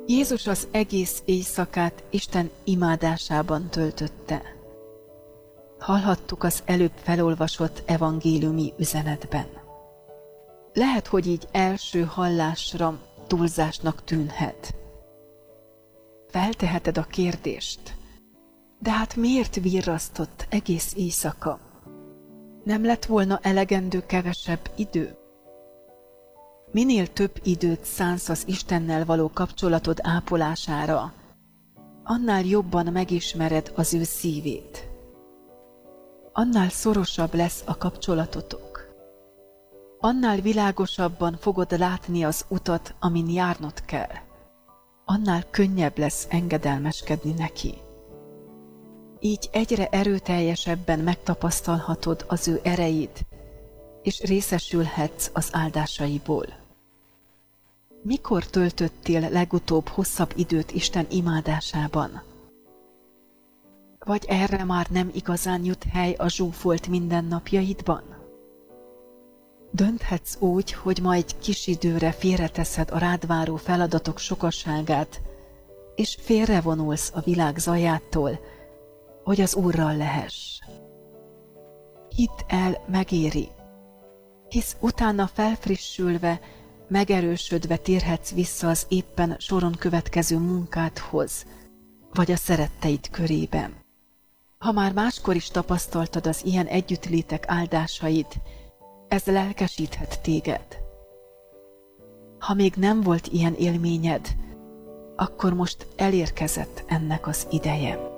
Jézus az egész éjszakát Isten imádásában töltötte. Hallhattuk az előbb felolvasott evangéliumi üzenetben. Lehet, hogy így első hallásra túlzásnak tűnhet. Felteheted a kérdést, de hát miért virrasztott egész éjszaka? Nem lett volna elegendő kevesebb idő? Minél több időt szánsz az Istennel való kapcsolatod ápolására, annál jobban megismered az ő szívét. Annál szorosabb lesz a kapcsolatotok. Annál világosabban fogod látni az utat, amin járnod kell. Annál könnyebb lesz engedelmeskedni neki. Így egyre erőteljesebben megtapasztalhatod az ő erejét, és részesülhetsz az áldásaiból. Mikor töltöttél legutóbb hosszabb időt Isten imádásában? Vagy erre már nem igazán jut hely a zsúfolt mindennapjaidban? Dönthetsz úgy, hogy ma egy kis időre félreteszed a rád váró feladatok sokaságát, és félrevonulsz a világ zajától, hogy az Úrral lehess. Hidd el, megéri, hisz utána felfrissülve, megerősödve térhetsz vissza az éppen soron következő munkádhoz, vagy a szeretteid körében. Ha már máskor is tapasztaltad az ilyen együttlétek áldásait, ez lelkesíthet téged. Ha még nem volt ilyen élményed, akkor most elérkezett ennek az ideje.